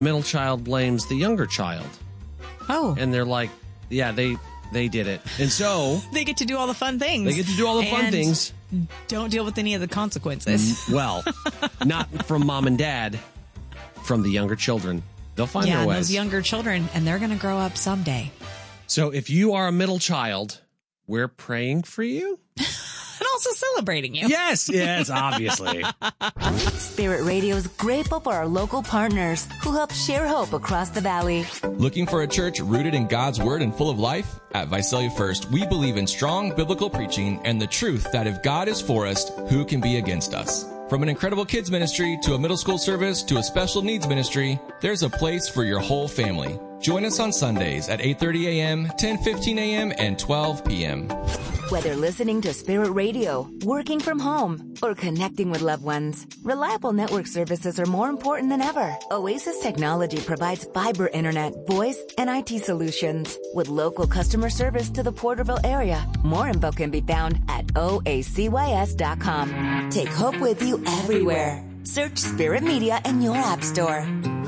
middle child blames the younger child. Oh. And they're like, yeah, they did it. And so they get to do all the fun things. Don't deal with any of the consequences. Well, not from mom and dad, from the younger children. They'll find their ways. Those younger children, and they're going to grow up someday. So if you are a middle child, we're praying for you. And also celebrating you. Yes, obviously. Spirit Radio is grateful for our local partners who help share hope across the valley. Looking for a church rooted in God's Word and full of life? At Visalia First, we believe in strong biblical preaching and the truth that if God is for us, who can be against us? From an incredible kids ministry to a middle school service to a special needs ministry, there's a place for your whole family. Join us on Sundays at 8:30 a.m., 10:15 a.m., and 12 p.m. Whether listening to Spirit Radio, working from home, or connecting with loved ones, reliable network services are more important than ever. Oasis Technology provides fiber internet, voice, and IT solutions with local customer service to the Porterville area. More info can be found at oacys.com. Take hope with you everywhere. Search Spirit Media in your app store.